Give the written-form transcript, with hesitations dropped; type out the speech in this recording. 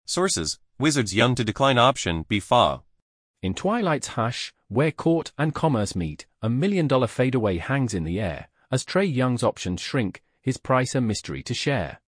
Sources: Wizards Young to Decline Option, BFA. In Twilight's hush, where court and commerce meet, $1 million fadeaway hangs in the air. As Trae Young's options shrink, his price a mystery to share.